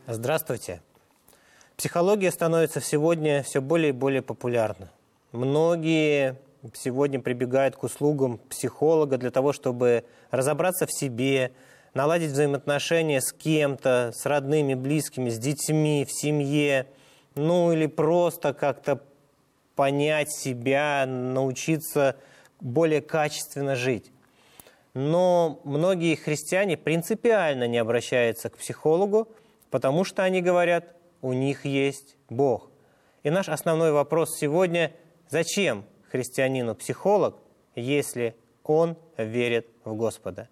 Здравствуйте. Психология становится сегодня все более и более популярна. Многие сегодня прибегают к услугам психолога для того, чтобы разобраться в себе, наладить взаимоотношения с кем-то, с родными, близкими, с детьми, в семье, или просто как-то понять себя, научиться более качественно жить. Но многие христиане принципиально не обращаются к психологу, потому что они говорят, у них есть Бог. И наш основной вопрос сегодня, зачем христианину психолог, если он верит в Господа?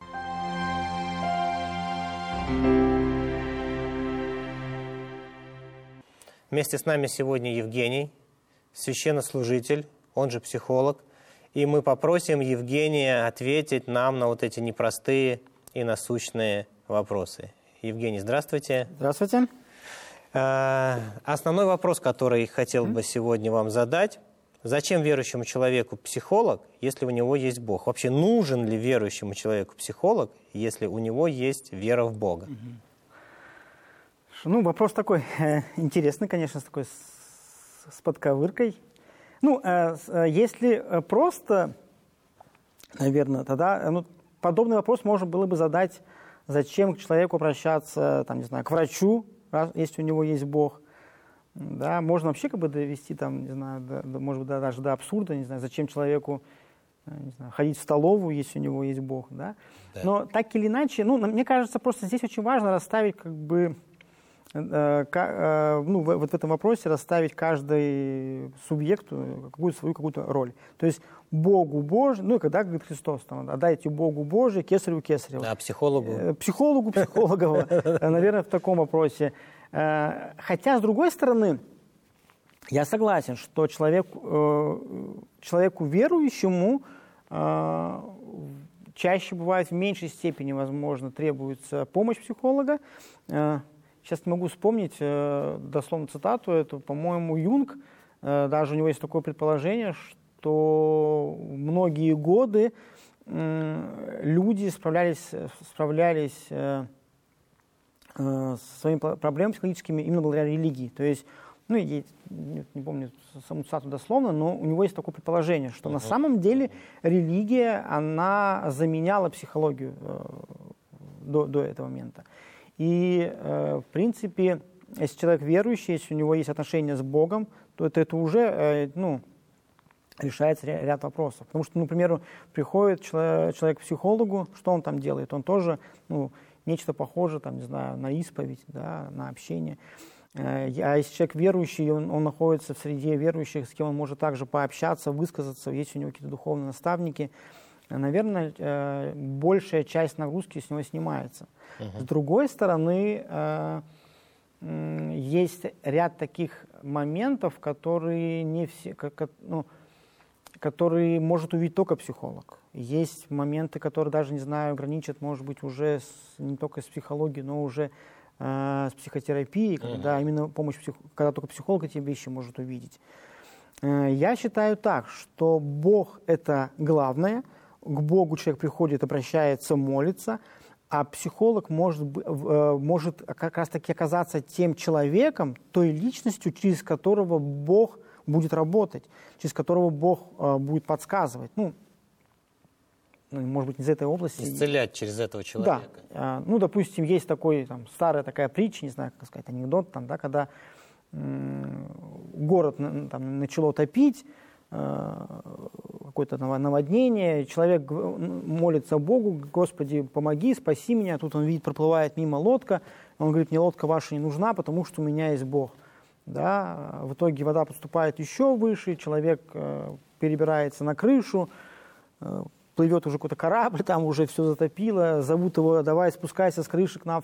Вместе с нами сегодня Евгений, священнослужитель, он же психолог. И мы попросим Евгения ответить нам на вот эти непростые и насущные вопросы. Евгений, здравствуйте. Здравствуйте. Основной вопрос, который хотел бы сегодня вам задать. Зачем верующему человеку психолог, если у него есть Бог? Вообще нужен ли верующему человеку психолог, если у него есть вера в Бога? Вопрос такой интересный, конечно, с такой с подковыркой. Если просто, наверное, тогда подобный вопрос можно было бы задать, зачем к человеку обращаться, к врачу, если у него есть Бог. Да, можно вообще довести, может быть, даже до абсурда, зачем человеку ходить в столовую, если у него есть Бог. Да? Да. Но так или иначе, мне кажется, просто здесь очень важно расставить в этом вопросе расставить каждый субъекту какую-то роль. То есть Богу Божий, когда говорит Христос, отдайте Богу Божий, кесарю кесарева. А психологу? Психологу психологова, наверное, в таком вопросе. Хотя, с другой стороны, я согласен, что человеку верующему чаще бывает в меньшей степени, возможно, требуется помощь психолога. Сейчас не могу вспомнить дословно цитату эту, по-моему, Юнг, даже у него есть такое предположение, что многие годы люди справлялись со своими проблемами психологическими именно благодаря религии. То есть, не помню саму цитату дословно, но у него есть такое предположение, что на самом деле религия, она заменяла психологию до этого момента. И, в принципе, если человек верующий, если у него есть отношения с Богом, то это уже, решается ряд вопросов. Потому что, например, приходит человек к психологу, что он там делает? Он тоже, нечто похожее, на исповедь, да, на общение. А если человек верующий, он находится в среде верующих, с кем он может также пообщаться, высказаться, есть у него какие-то духовные наставники, наверное, большая часть нагрузки с него снимается. С другой стороны, есть ряд таких моментов, которые не все, которые может увидеть только психолог. Есть моменты, которые даже, граничат, может быть, уже не только с психологией, но уже с психотерапией, когда именно когда только психолог эти вещи может увидеть. Я считаю так, что Бог – это главное. К Богу человек приходит, обращается, молится, а психолог может как раз-таки оказаться тем человеком, той личностью, через которого Бог будет работать, через которого Бог будет подсказывать. Может быть, из этой области. Исцелять через этого человека. Да. Допустим, есть старая такая притча, не знаю, как сказать, анекдот, когда город начало топить, какое-то наводнение, человек молится Богу: Господи, помоги, спаси меня. Тут он видит, проплывает мимо лодка, он говорит: мне лодка ваша не нужна, потому что у меня есть Бог. Да? В итоге вода подступает еще выше, человек перебирается на крышу, плывет уже какой-то корабль, там уже все затопило, зовут его: давай спускайся с крыши к нам